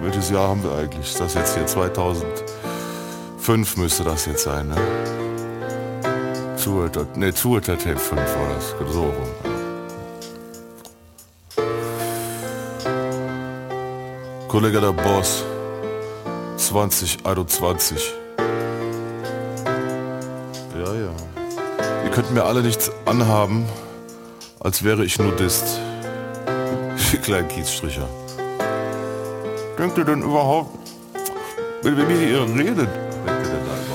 Welches Jahr haben wir eigentlich? Ist das jetzt hier 2005 müsste das jetzt sein, ne? Zuhälter Tape 5 war das, so rum. Kollege der Boss, 2021. Ja. Ihr könnt mir alle nichts anhaben, als wäre ich Nudist. Die kleinen Kiezstricher. Denkt ihr denn überhaupt, wenn ihr hier redet,